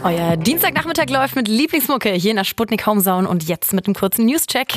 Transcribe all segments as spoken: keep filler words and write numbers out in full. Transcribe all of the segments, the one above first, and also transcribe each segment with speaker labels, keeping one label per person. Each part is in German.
Speaker 1: Euer Dienstagnachmittag läuft mit Lieblingsmucke hier in der Sputnik Homezone und jetzt mit einem kurzen Newscheck.
Speaker 2: M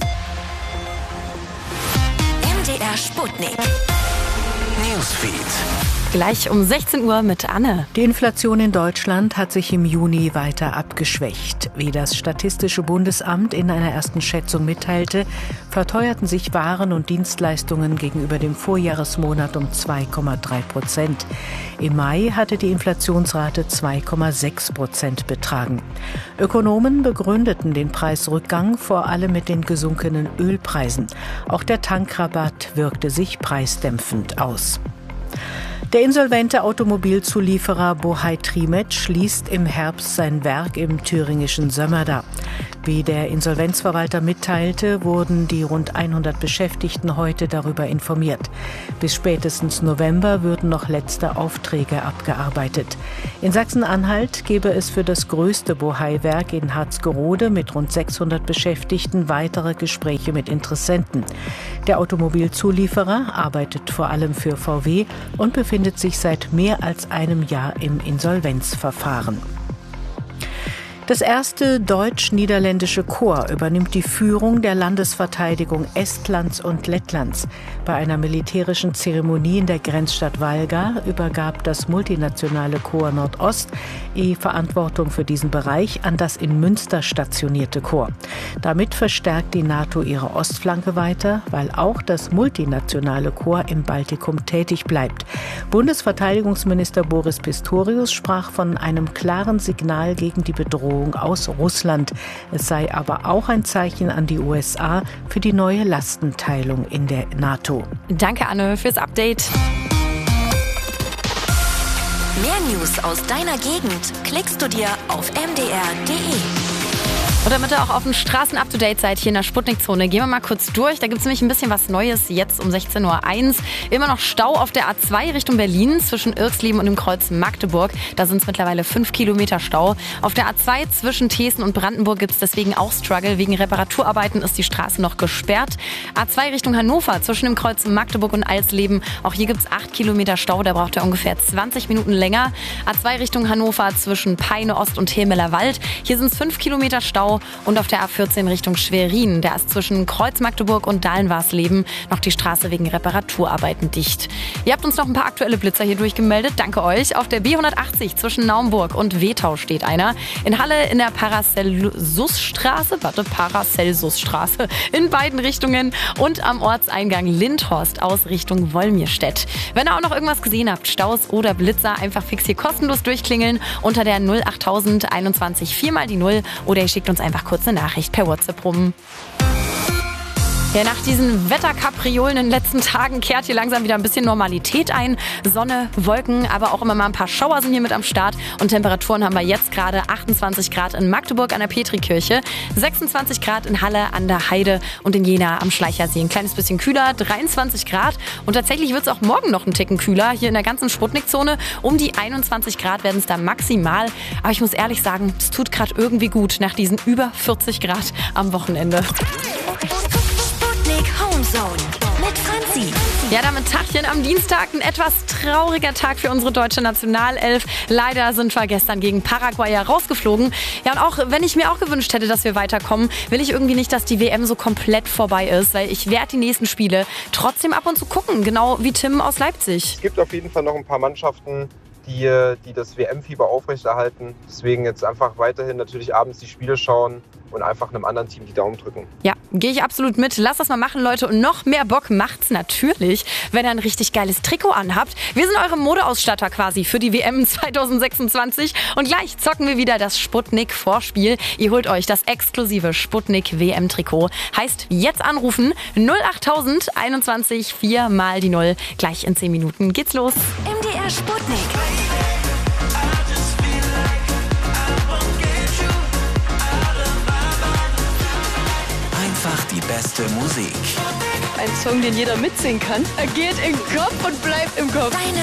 Speaker 2: D R Sputnik Newsfeed.
Speaker 1: Gleich um sechzehn Uhr mit Anne.
Speaker 3: Die Inflation in Deutschland hat sich im Juni weiter abgeschwächt. Wie das Statistische Bundesamt in einer ersten Schätzung mitteilte, verteuerten sich Waren und Dienstleistungen gegenüber dem Vorjahresmonat um zwei Komma drei Prozent. Im Mai hatte die Inflationsrate zwei Komma sechs Prozent betragen. Ökonomen begründeten den Preisrückgang vor allem mit den gesunkenen Ölpreisen. Auch der Tankrabatt wirkte sich preisdämpfend aus. Der insolvente Automobilzulieferer Bohai Trimet schließt im Herbst sein Werk im thüringischen Sömmerda. Wie der Insolvenzverwalter mitteilte, wurden die rund hundert Beschäftigten heute darüber informiert. Bis spätestens November würden noch letzte Aufträge abgearbeitet. In Sachsen-Anhalt gebe es für das größte Bohai-Werk in Harzgerode mit rund sechshundert Beschäftigten weitere Gespräche mit Interessenten. Der Automobilzulieferer arbeitet vor allem für V W und befindet sich seit mehr als einem Jahr im Insolvenzverfahren. Das erste deutsch-niederländische Korps übernimmt die Führung der Landesverteidigung Estlands und Lettlands. Bei einer militärischen Zeremonie in der Grenzstadt Valga übergab das multinationale Korps Nordost die Verantwortung für diesen Bereich an das in Münster stationierte Korps. Damit verstärkt die NATO ihre Ostflanke weiter, weil auch das multinationale Korps im Baltikum tätig bleibt. Bundesverteidigungsminister Boris Pistorius sprach von einem klaren Signal gegen die Bedrohung aus Russland. Es sei aber auch ein Zeichen an die U S A für die neue Lastenteilung in der NATO.
Speaker 1: Danke, Anne, fürs Update.
Speaker 2: Mehr News aus deiner Gegend klickst du dir auf m d r punkt d e.
Speaker 1: Und damit ihr auch auf dem Straßen-Up-to-Date seid hier in der Sputnik-Zone, gehen wir mal kurz durch. Da gibt es nämlich ein bisschen was Neues jetzt um sechzehn Uhr eins. Immer noch Stau auf der A zwei Richtung Berlin zwischen Irxleben und dem Kreuz Magdeburg. Da sind es mittlerweile fünf Kilometer Stau. Auf der A zwei zwischen Thesen und Brandenburg gibt es deswegen auch Struggle. Wegen Reparaturarbeiten ist die Straße noch gesperrt. A zwei Richtung Hannover zwischen dem Kreuz Magdeburg und Alsleben. Auch hier gibt es acht Kilometer Stau. Da braucht ihr ungefähr zwanzig Minuten länger. A zwei Richtung Hannover zwischen Peine Ost und Hilmeler Wald. Hier sind es fünf Kilometer Stau. Und auf der A vierzehn Richtung Schwerin, da ist zwischen Kreuz Magdeburg und Dahlenwarsleben noch die Straße wegen Reparaturarbeiten dicht. Ihr habt uns noch ein paar aktuelle Blitzer hier durchgemeldet, danke euch. Auf der B hundertachtzig zwischen Naumburg und Wetau steht einer. In Halle in der Paracelsusstraße, warte, Paracelsusstraße in beiden Richtungen und am Ortseingang Lindhorst aus Richtung Wolmirstedt. Wenn ihr auch noch irgendwas gesehen habt, Staus oder Blitzer, einfach fix hier kostenlos durchklingeln unter der null achttausend einundzwanzig vier mal die null oder ihr schickt uns einfach kurz eine Nachricht per WhatsApp rum. Ja, nach diesen Wetterkapriolen in den letzten Tagen kehrt hier langsam wieder ein bisschen Normalität ein. Sonne, Wolken, aber auch immer mal ein paar Schauer sind hier mit am Start. Und Temperaturen haben wir jetzt gerade achtundzwanzig Grad in Magdeburg an der Petrikirche, sechsundzwanzig Grad in Halle an der Heide und in Jena am Schleichersee. Ein kleines bisschen kühler, dreiundzwanzig Grad. Und tatsächlich wird es auch morgen noch einen Ticken kühler hier in der ganzen Sputnik-Zone. Um die einundzwanzig Grad werden es da maximal. Aber ich muss ehrlich sagen, es tut gerade irgendwie gut nach diesen über vierzig Grad am Wochenende.
Speaker 2: Homezone mit Franzi.
Speaker 1: Ja, damit Tagchen am Dienstag. Ein etwas trauriger Tag für unsere deutsche Nationalelf. Leider sind wir gestern gegen Paraguay ja rausgeflogen. Ja, und auch wenn ich mir auch gewünscht hätte, dass wir weiterkommen, will ich irgendwie nicht, dass die W M so komplett vorbei ist, weil ich werde die nächsten Spiele trotzdem ab und zu gucken, genau wie Tim aus Leipzig.
Speaker 4: Es gibt auf jeden Fall noch ein paar Mannschaften, die, die das W M-Fieber aufrechterhalten. Deswegen jetzt einfach weiterhin natürlich abends die Spiele schauen und einfach einem anderen Team die Daumen drücken.
Speaker 1: Ja, gehe ich absolut mit. Lasst das mal machen, Leute. Und noch mehr Bock macht's natürlich, wenn ihr ein richtig geiles Trikot anhabt. Wir sind eure Modeausstatter quasi für die W M zwanzig sechsundzwanzig. Und gleich zocken wir wieder das Sputnik-Vorspiel. Ihr holt euch das exklusive Sputnik-W M-Trikot. Heißt, jetzt anrufen null achttausend einundzwanzig vier mal die null. Gleich in zehn Minuten geht's los.
Speaker 2: M D R Sputnik.
Speaker 5: Einfach die beste Musik.
Speaker 6: Ein Song, den jeder mitsingen kann. Er geht im Kopf und bleibt im Kopf.
Speaker 2: Deine